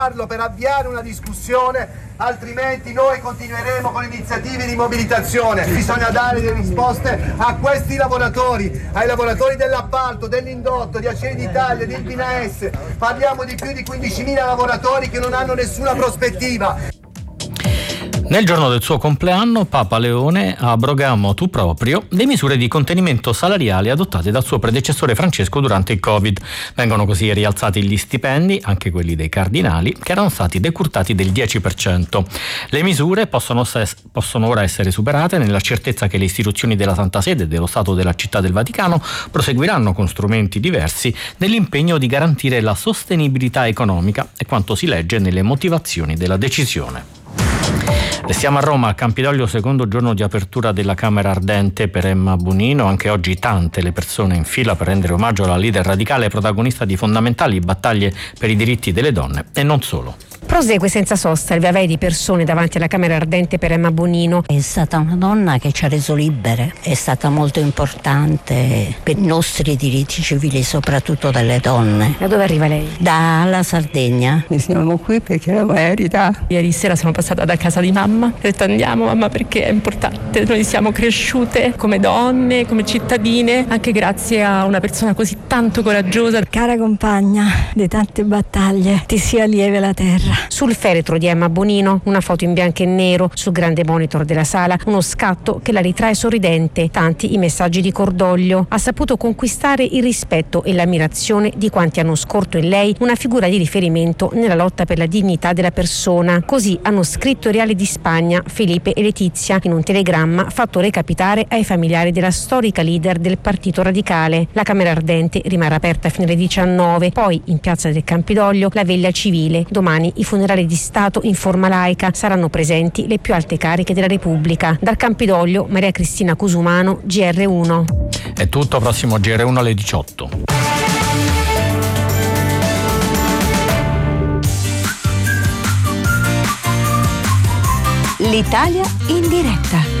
per avviare una discussione, altrimenti noi continueremo con iniziative di mobilitazione. Bisogna dare delle risposte a questi lavoratori, ai lavoratori dell'appalto, dell'indotto, di Acciaierie d'Italia, di Ilpina S. Parliamo di più di 15.000 lavoratori che non hanno nessuna prospettiva. Nel giorno del suo compleanno, Papa Leone abroga motu proprio le misure di contenimento salariali adottate dal suo predecessore Francesco durante il Covid. Vengono così rialzati gli stipendi, anche quelli dei cardinali, che erano stati decurtati del 10%. Le misure possono ora essere superate nella certezza che le istituzioni della Santa Sede e dello Stato della Città del Vaticano proseguiranno con strumenti diversi nell'impegno di garantire la sostenibilità economica, e quanto si legge nelle motivazioni della decisione. Restiamo a Roma, a Campidoglio, secondo giorno di apertura della Camera Ardente per Emma Bonino. Anche oggi tante le persone in fila per rendere omaggio alla leader radicale, protagonista di fondamentali battaglie per i diritti delle donne e non solo. Prosegue senza sosta il via di persone davanti alla Camera Ardente per Emma Bonino. È stata una donna che ci ha reso libere, è stata molto importante per i nostri diritti civili, soprattutto delle donne. Da dove arriva lei? Dalla Sardegna. Noi siamo qui perché la merita. Ieri sera sono passata da casa di mamma, ho detto andiamo mamma perché è importante, noi siamo cresciute come donne, come cittadine, anche grazie a una persona così tanto coraggiosa. Cara compagna di tante battaglie, ti sia lieve la terra. Sul feretro di Emma Bonino, una foto in bianco e nero, sul grande monitor della sala, uno scatto che la ritrae sorridente, tanti i messaggi di cordoglio. Ha saputo conquistare il rispetto e l'ammirazione di quanti hanno scorto in lei una figura di riferimento nella lotta per la dignità della persona. Così hanno scritto i reali di Spagna, Felipe e Letizia, in un telegramma fatto recapitare ai familiari della storica leader del Partito Radicale. La Camera Ardente rimarrà aperta fino alle 19, poi in piazza del Campidoglio la veglia civile. Domani i funerali di Stato in forma laica, saranno presenti le più alte cariche della Repubblica. Dal Campidoglio, Maria Cristina Cusumano, GR1. È tutto, prossimo GR1 alle 18. L'Italia in diretta.